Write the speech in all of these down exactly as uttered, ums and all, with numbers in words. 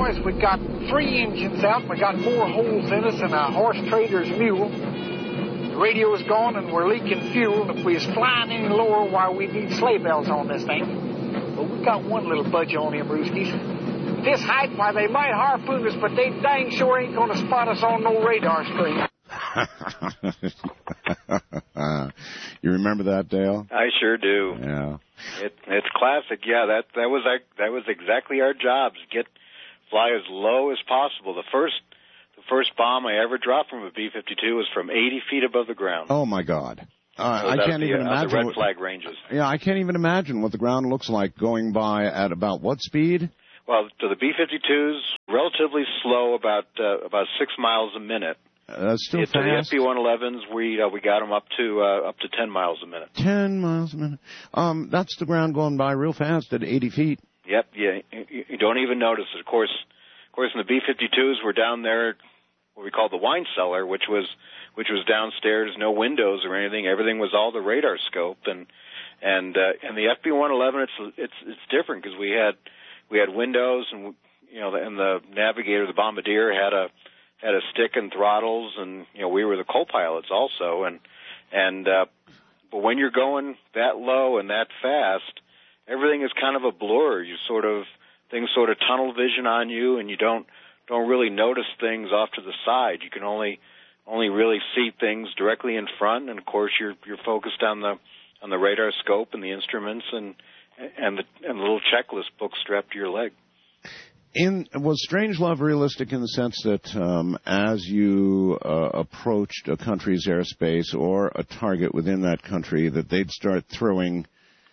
boys, we got three engines out. We got more holes in us than a horse trader's mule. The radio's gone and we're leaking fuel. If we was flying any lower, why, we'd need sleigh bells on this thing. But we got one little budge on him, Brewskis. At this height, why, they might harpoon us, but they dang sure ain't going to spot us on no radar screen. You remember that, Dale? I sure do. Yeah. It, it's classic. Yeah, that that was our, that was exactly our jobs. Get fly as low as possible. The first the first bomb I ever dropped from a B fifty-two was from eighty feet above the ground. Oh my God. Uh, so I can't the, even uh, imagine. The red what, flag ranges. Yeah, I can't even imagine what the ground looks like going by at about what speed? Well, to the B fifty-twos, relatively slow, about uh, about six miles a minute. Uh, that's still yeah, fast. To the F B one elevens, we uh, we got them up to uh, up to ten miles a minute. Ten miles a minute. Um, that's the ground going by real fast at eighty feet. Yep. Yeah. You, you don't even notice it. Of course, of course, in the B fifty-twos, we're down there, what we call the wine cellar, which was which was downstairs, no windows or anything. Everything was all the radar scope, and and uh, and the F B one eleven, it's it's it's different because we had we had windows, and you know, and the navigator, the bombardier, had a had a stick and throttles, and you know, we were the co-pilots also, and and uh, but when you're going that low and that fast, everything is kind of a blur. You sort of things sort of tunnel vision on you, and you don't don't really notice things off to the side. You can only only really see things directly in front, and of course you're you're focused on the on the radar scope and the instruments and and the and the little checklist book strapped to your leg. In was Strangelove realistic in the sense that um, as you uh, approached a country's airspace or a target within that country, that they'd start throwing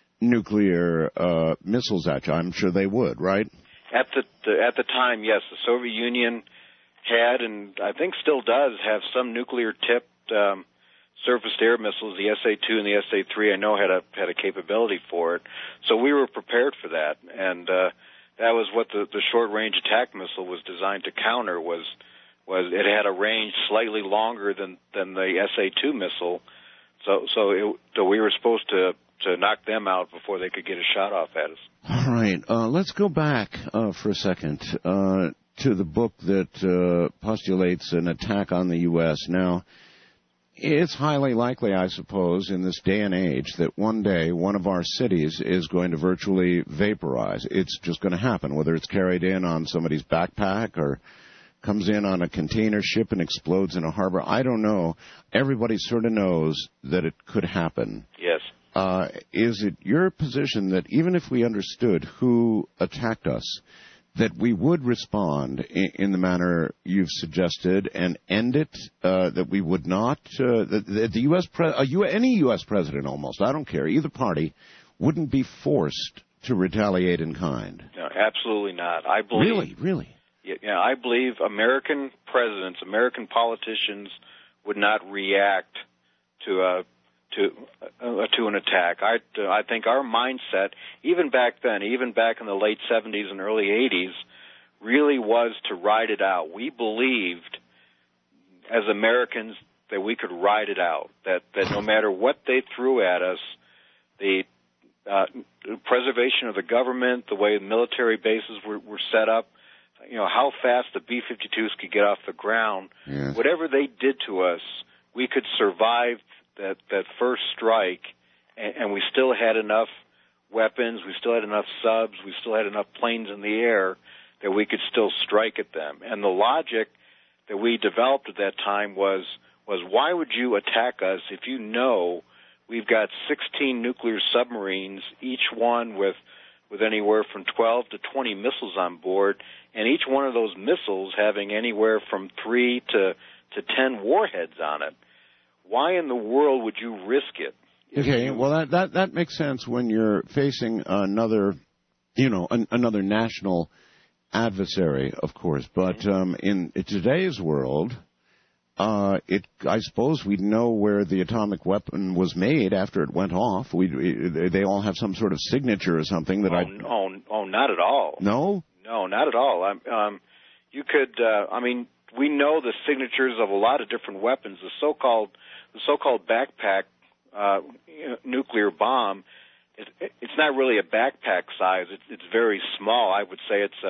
nuclear uh, missiles at you? I'm sure they would, right? At the, the at the time, yes, the Soviet Union had, and I think still does, have some nuclear-tipped um, surface-to-air missiles. The S A two and the S A three, I know, had a had a capability for it. So we were prepared for that, and uh, that was what the, the short-range attack missile was designed to counter. Was was it had a range slightly longer than, than the S A two missile, so so it, so we were supposed to to knock them out before they could get a shot off at us. All right, uh, let's go back uh, for a second uh, to the book that uh, postulates an attack on the U S. Now, it's highly likely, I suppose, in this day and age, that one day one of our cities is going to virtually vaporize. It's just going to happen, whether it's carried in on somebody's backpack or comes in on a container ship and explodes in a harbor. I don't know. Everybody sort of knows that it could happen. Yes. Uh, is it your position that even if we understood who attacked us, that we would respond in, in the manner you've suggested and end it, uh, that we would not, uh, that the U S Pre- a U- any U S president almost, I don't care, either party, wouldn't be forced to retaliate in kind? No, absolutely not. I believe. Really, really? Yeah, yeah, I believe American presidents, American politicians would not react to a to uh, to an attack. I uh, I think our mindset, even back then, even back in the late seventies and early eighties, really was to ride it out. We believed, as Americans, that we could ride it out. That that no matter what they threw at us, the uh, preservation of the government, the way military bases were, were set up, you know, how fast the B fifty-twos could get off the ground, yes. Whatever they did to us, we could survive that that first strike, and, and we still had enough weapons, we still had enough subs, we still had enough planes in the air that we could still strike at them. And the logic that we developed at that time was was why would you attack us if you know we've got sixteen nuclear submarines, each one with with anywhere from twelve to twenty missiles on board, and each one of those missiles having anywhere from three to to ten warheads on it. Why in the world would you risk it? Okay, well, that, that, that makes sense when you're facing another, you know, an, another national adversary, of course. But um, in today's world, uh, it I suppose we'd know where the atomic weapon was made after it went off. We They all have some sort of signature or something that oh, I... Oh, oh, not at all. No? No, not at all. Um, you could, uh, I mean, we know the signatures of a lot of different weapons. The so-called the so-called backpack uh, nuclear bomb, it, it's not really a backpack size. It's, it's very small. I would say it's a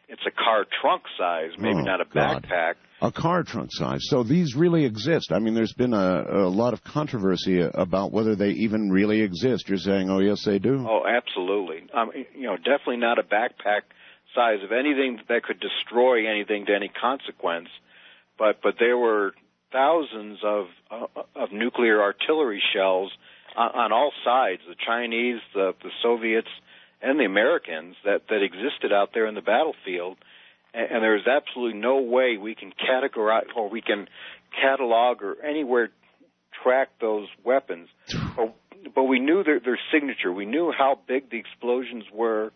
it's a car trunk size, maybe oh, not a God. backpack. A car trunk size. So these really exist. I mean, there's been a, a lot of controversy about whether they even really exist. You're saying, oh, yes, they do? Oh, absolutely. Um, you know, definitely not a backpack size of anything that could destroy anything to any consequence. But but there were thousands of uh, of nuclear artillery shells on, on all sides, the Chinese, the, the Soviets, and the Americans that, that existed out there in the battlefield. And, and there's absolutely no way we can categorize or we can catalog or anywhere track those weapons. But, but we knew their, their signature. We knew how big the explosions were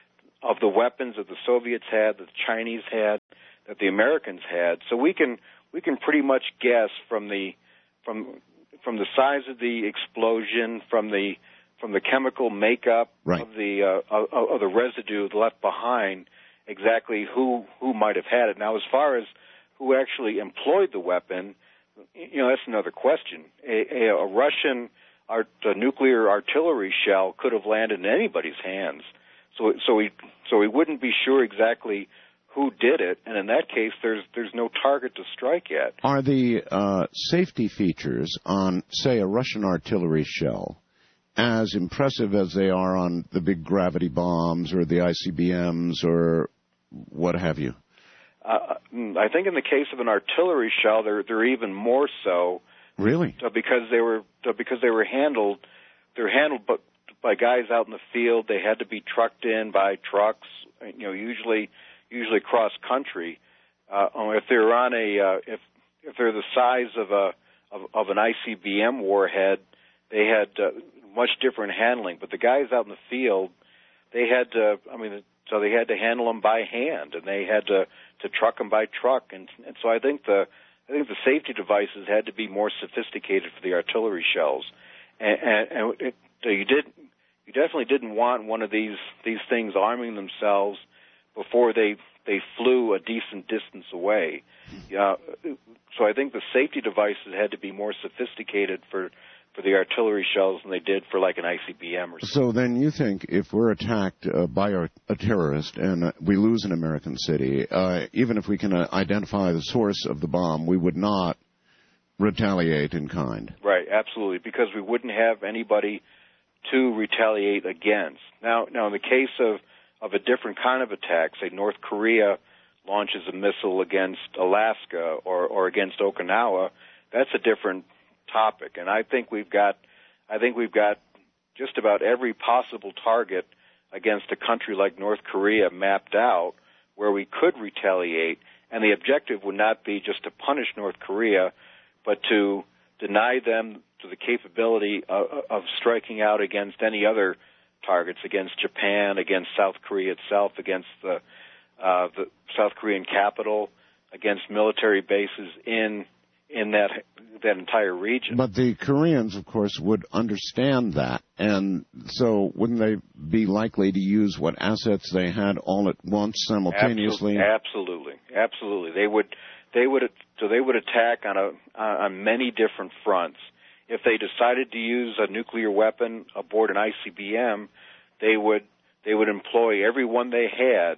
of the weapons that the Soviets had, that the Chinese had, that the Americans had. So we can we can pretty much guess from the from from the size of the explosion, from the from the chemical makeup right. of the uh, of, of the residue left behind, exactly who who might have had it. Now, as far as who actually employed the weapon, you know, that's another question. A, a, a Russian art, a nuclear artillery shell could have landed in anybody's hands. So, so we, so we wouldn't be sure exactly who did it, and in that case, there's there's no target to strike at. Are the uh, safety features on, say, a Russian artillery shell as impressive as they are on the big gravity bombs or the I C B Ms or what have you? Uh, I think in the case of an artillery shell, they're they're even more so. Really? Because they were because they were handled, they're handled, but. by guys out in the field. They had to be trucked in by trucks, you know, usually usually cross country. Uh, if they're on a uh, if if they're the size of a of, of an I C B M warhead, they had uh, much different handling. But the guys out in the field, they had to. I mean, so they had to handle them by hand, and they had to to truck them by truck. And, and so I think the I think the safety devices had to be more sophisticated for the artillery shells. And, and, and it, so you did. You definitely didn't want one of these these things arming themselves before they they flew a decent distance away. Uh, so I think the safety devices had to be more sophisticated for, for the artillery shells than they did for like an I C B M or something. So then you think if we're attacked uh, by a, a terrorist and uh, we lose an American city, uh, even if we can uh, identify the source of the bomb, we would not retaliate in kind? Right, absolutely, because we wouldn't have anybody to retaliate against. Now, now in the case of, of a different kind of attack, say North Korea launches a missile against Alaska or, or against Okinawa, that's a different topic. And I think we've got, I think we've got just about every possible target against a country like North Korea mapped out where we could retaliate. And the objective would not be just to punish North Korea, but to deny them to the capability of, of striking out against any other targets, against Japan, against South Korea itself, against the, uh, the South Korean capital, against military bases in in that that entire region. But the Koreans, of course, would understand that, and so wouldn't they be likely to use what assets they had all at once simultaneously? Absolutely, absolutely. absolutely. They would, they would, so they would attack on a on many different fronts. If they decided to use a nuclear weapon aboard an I C B M, they would they would employ every one they had,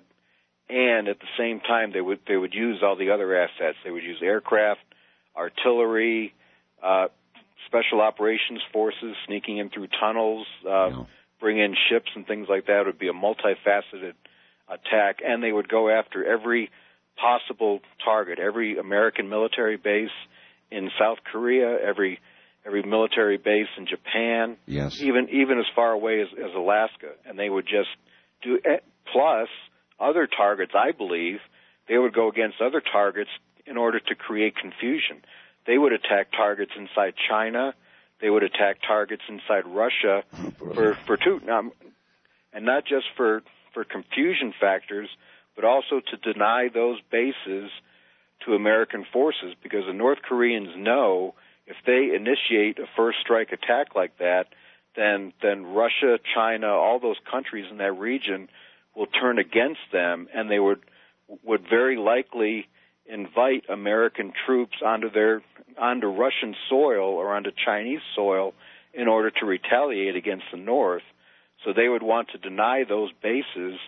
and at the same time they would they would use all the other assets. They would use aircraft, artillery, uh, special operations forces sneaking in through tunnels, uh, yeah. bring in ships and things like that. It would be a multifaceted attack, and they would go after every possible target, every American military base in South Korea, every every military base in Japan, yes. even even as far away as, as Alaska, and they would just do plus other targets. I believe they would go against other targets in order to create confusion. They would attack targets inside China. They would attack targets inside Russia for for two, um, and not just for for confusion factors, but also to deny those bases to American forces, because the North Koreans know if they initiate a first strike attack like that, then then Russia, China, all those countries in that region will turn against them, and they would would very likely invite American troops onto their onto Russian soil or onto Chinese soil in order to retaliate against the North. So they would want to deny those bases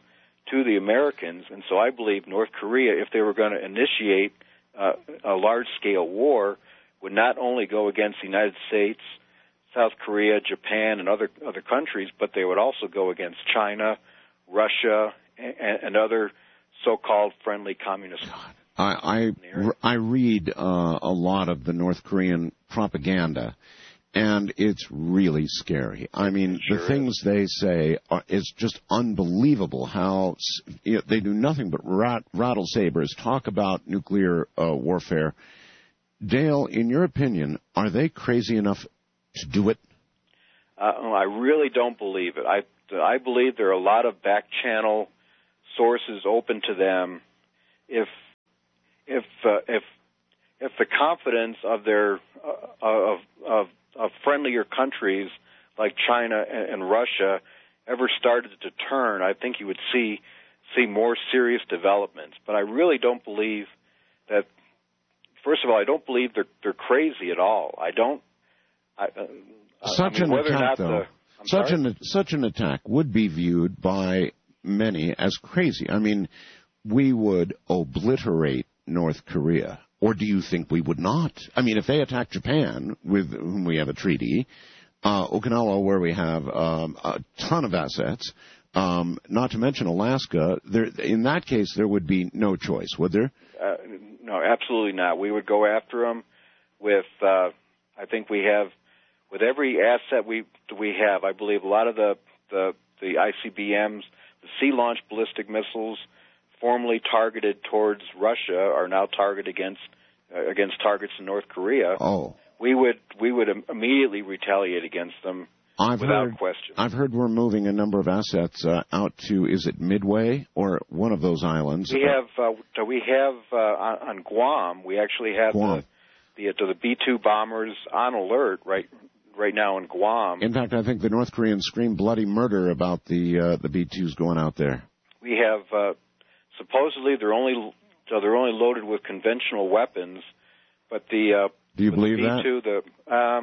to the Americans. And so I believe North Korea, if they were going to initiate uh, a large-scale war, would not only go against the United States, South Korea, Japan, and other other countries, but they would also go against China, Russia, and, and other so-called friendly communist countries. I, I, I read uh, a lot of the North Korean propaganda, and it's really scary. I mean, sure the things is. they say are, is just unbelievable how you know, they do nothing but rat, rattle sabers, talk about nuclear uh, warfare. Dale, in your opinion, are they crazy enough to do it? Uh, I really don't believe it. I, I believe there are a lot of back-channel sources open to them. If if uh, if if the confidence of their uh, of, of of friendlier countries like China and, and Russia ever started to turn, I think you would see see more serious developments. But I really don't believe that. First of all, I don't believe they're they're crazy at all. I don't. I, uh, such I mean, an attack, though. The, such sorry? an such an attack would be viewed by many as crazy. I mean, we would obliterate North Korea, or do you think we would not? I mean, if they attack Japan, with whom we have a treaty, uh, Okinawa, where we have um, a ton of assets, um, not to mention Alaska, there, in that case, there would be no choice, would there? Uh, no, absolutely not. We would go after them with, uh, I think we have, with every asset we we have, I believe a lot of the, the, the I C B Ms, the sea-launched ballistic missiles, formerly targeted towards Russia, are now targeted against uh, against targets in North Korea. Oh, we would we would immediately retaliate against them I've without heard, question. I've heard we're moving a number of assets uh, out to, is it Midway or one of those islands? We have uh, so we have uh, on, on Guam. We actually have Guam. the the, the B two bombers on alert right right now in Guam. In fact, I think the North Koreans scream bloody murder about the uh, the B twos going out there. We have. Uh, Supposedly they're only so they're only loaded with conventional weapons, but the uh, do you believe the B two, that? The um,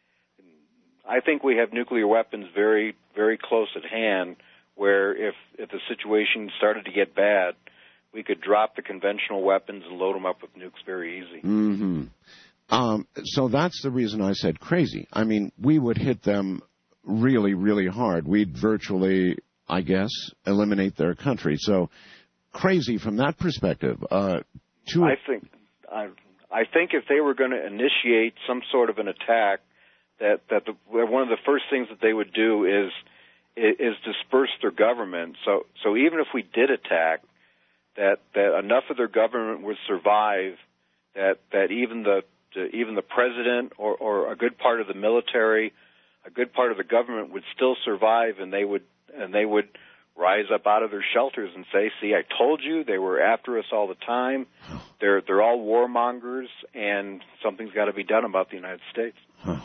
I think we have nuclear weapons very very close at hand. Where if if the situation started to get bad, we could drop the conventional weapons and load them up with nukes very easy. Mm-hmm. Um, so that's the reason I said crazy. I mean, we would hit them really really hard. We'd virtually, I guess, eliminate their country. So. Crazy from that perspective. Uh, to I think I, I think if they were going to initiate some sort of an attack, that that the, one of the first things that they would do is is disperse their government. So so even if we did attack, that that enough of their government would survive, that that even the, the even the president or, or a good part of the military, a good part of the government would still survive, and they would and they would. rise up out of their shelters and say, see, I told you they were after us all the time. They're they're all warmongers, and something's got to be done about the United States. Huh.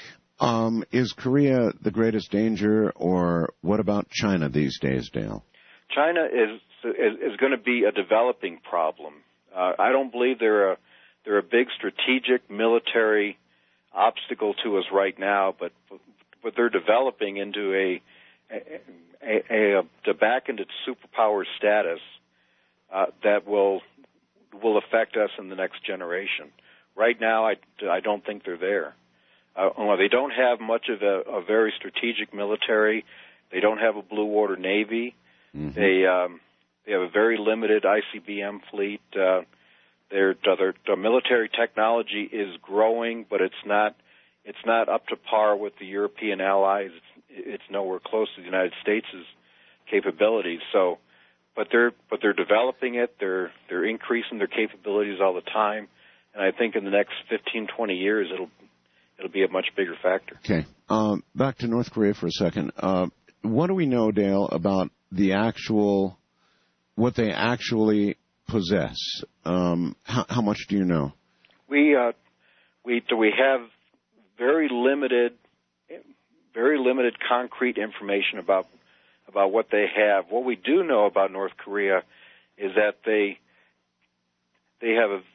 Um, is Korea the greatest danger, or what about China these days, Dale? China is is, is going to be a developing problem. Uh, I don't believe they're a they're a big strategic military obstacle to us right now, but but they're developing into a A, a, a, to back into superpower status uh, that will will affect us in the next generation. Right now, I, I don't think they're there. Uh, well, they don't have much of a, a very strategic military. They don't have a blue water navy. Mm-hmm. They um, they have a very limited I C B M fleet. Uh, their, their their military technology is growing, but it's not it's not up to par with the European allies. It's, It's nowhere close to the United States' capabilities. So, but they're but they're developing it. They're they're increasing their capabilities all the time, and I think in the next fifteen, twenty years, it'll it'll be a much bigger factor. Okay, um, back to North Korea for a second. Uh, what do we know, Dale, about the actual what they actually possess? Um, how, how much do you know? We uh, we we have very limited. Very limited concrete information about about what they have. What we do know about North Korea is that they they have a,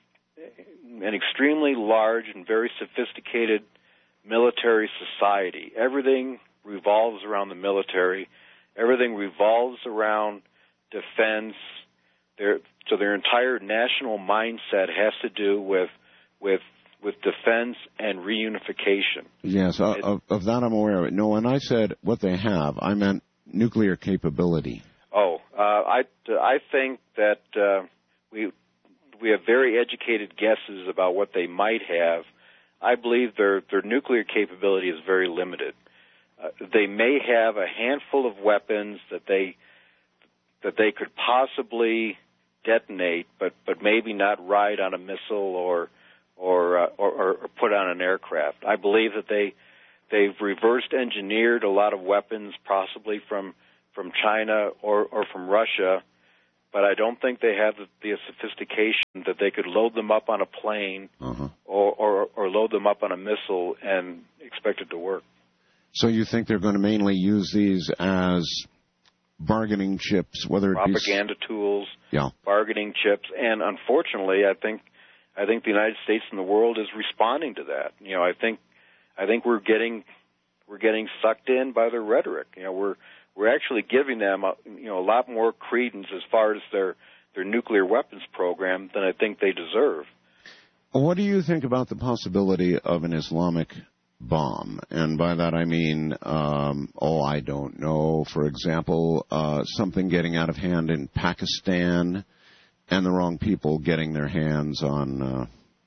an extremely large and very sophisticated military society. Everything revolves around the military. Everything revolves around defense. Their so their entire national mindset has to do with with with defense and reunification. Yes, uh, it, of, of that I'm aware of it. No, when I said what they have, I meant nuclear capability. Oh, uh, I I think that uh, we we have very educated guesses about what they might have. I believe their their nuclear capability is very limited. Uh, they may have a handful of weapons that they that they could possibly detonate, but, but maybe not ride on a missile or or, uh, or or put on an aircraft. I believe that they they've reversed engineered a lot of weapons, possibly from from China or, or from Russia, but I don't think they have the, the sophistication that they could load them up on a plane uh-huh. or, or or load them up on a missile and expect it to work. So you think they're going to mainly use these as bargaining chips, whether it propaganda be... tools, yeah. bargaining chips, and unfortunately, I think I think the United States and the world is responding to that. You know, I think I think we're getting we're getting sucked in by their rhetoric. You know, we're we're actually giving them a, you know a lot more credence as far as their their nuclear weapons program than I think they deserve. What do you think about the possibility of an Islamic bomb? And by that I mean, um, oh, I don't know, for example, uh, something getting out of hand in Pakistan and the wrong people getting their hands on uh,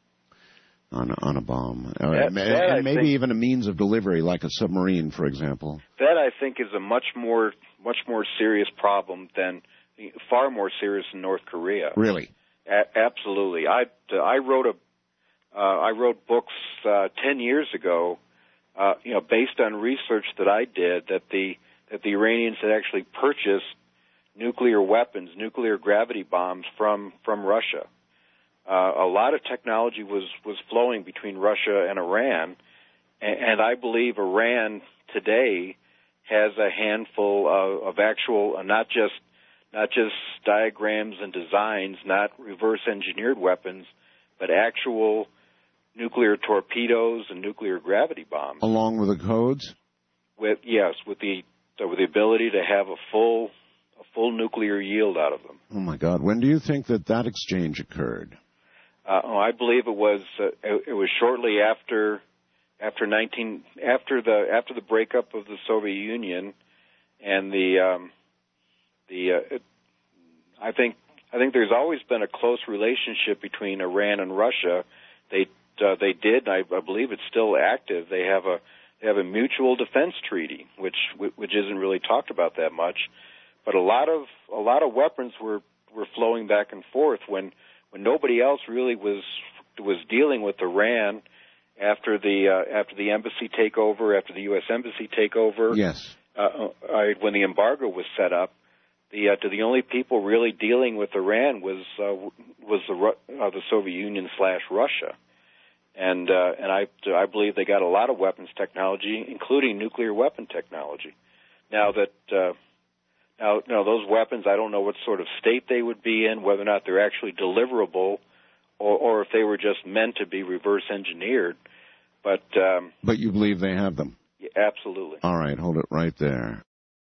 on, on a bomb. That, and, that and maybe think, even a means of delivery, like a submarine, for example. That, I think, is a much more much more serious problem than, far more serious than North Korea. Really? A- absolutely. I, I wrote a Uh, I wrote books uh, ten years ago, uh, you know, based on research that I did, that the that the Iranians had actually purchased nuclear weapons, nuclear gravity bombs from from Russia. Uh, a lot of technology was was flowing between Russia and Iran, and, and I believe Iran today has a handful of, of actual, uh, not just not just diagrams and designs, not reverse engineered weapons, but actual nuclear torpedoes and nuclear gravity bombs. Along with the codes? With yes, with the with the ability to have a full a full nuclear yield out of them. Oh my God! When do you think that that exchange occurred? Uh, oh, I believe it was uh, it, it was shortly after after nineteen after the after the breakup of the Soviet Union, and the um, the uh, it, I think I think there's always been a close relationship between Iran and Russia. They Uh, they did, and I, I believe it's still active. They have a they have a mutual defense treaty, which which isn't really talked about that much. But a lot of a lot of weapons were, were flowing back and forth when, when nobody else really was was dealing with Iran after the uh, after the embassy takeover, after the U S embassy takeover. Yes. Uh, I, when the embargo was set up, the uh, the only people really dealing with Iran was uh, was the uh, the Soviet Union slash Russia. And uh, and I I believe they got a lot of weapons technology, including nuclear weapon technology. Now that uh, now now those weapons, I don't know what sort of state they would be in, whether or not they're actually deliverable, or, or if they were just meant to be reverse engineered. But um, but you believe they have them? Yeah, absolutely. All right, hold it right there.